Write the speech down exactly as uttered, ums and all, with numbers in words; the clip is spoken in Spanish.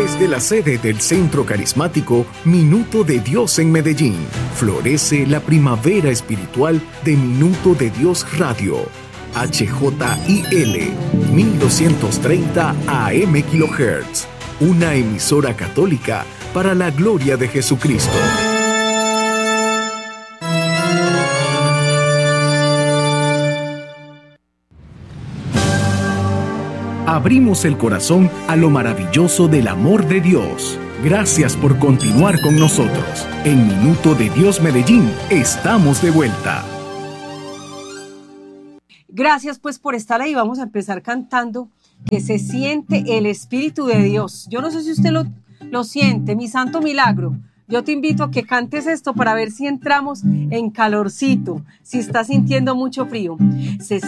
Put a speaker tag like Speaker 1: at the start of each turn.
Speaker 1: Desde la sede del Centro Carismático Minuto de Dios en Medellín, florece la primavera espiritual de Minuto de Dios Radio. H J I L mil doscientos treinta A M kHz, una emisora católica para la gloria de Jesucristo. Abrimos el corazón a lo maravilloso del amor de Dios. Gracias por continuar con nosotros. En Minuto de Dios Medellín, estamos de vuelta.
Speaker 2: Gracias pues por estar ahí. Vamos a empezar cantando que se siente el Espíritu de Dios. Yo no sé si usted lo, lo siente, mi santo milagro. Yo te invito a que cantes esto para ver si entramos en calorcito, si está sintiendo mucho frío. Se